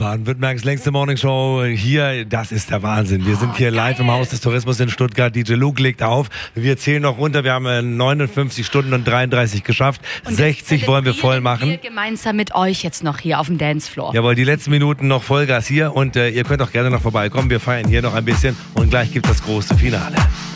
Baden-Württembergs längste Morningshow hier, das ist der Wahnsinn. Wir sind hier live im Haus des Tourismus in Stuttgart. DJ Luke legt auf. Wir zählen noch runter. Wir haben 59 Stunden und 33 geschafft. Und 60 wollen wir voll machen. Wir gemeinsam mit euch jetzt noch hier auf dem Dancefloor. Jawohl, die letzten Minuten noch Vollgas hier und ihr könnt auch gerne noch vorbeikommen. Wir feiern hier noch ein bisschen und gleich gibt es das große Finale.